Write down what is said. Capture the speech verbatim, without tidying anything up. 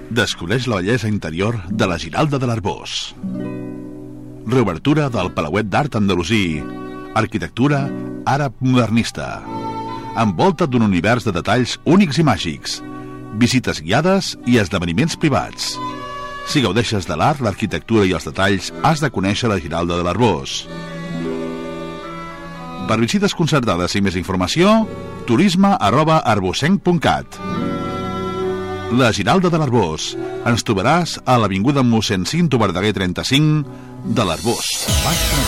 Descobreix la bellesa interior de la Giralda de l'Arboç. Reobertura del Palauet d'Art Andalusí. Arquitectura àrab modernista. Envolta't d'un univers de detalls únics i màgics. Visites guiades i esdeveniments privats. Si gaudeixes de l'art, l'arquitectura i els detalls, has de conèixer la Giralda de l'Arboç. Per visites concertades i més informació, turisme arroba arbocenc punt cat. La Giralda de l'Arboç. Ens trobaràs a l'avinguda mossèn Cinto Verdaguer trenta-cinc de l'Arboç. Baix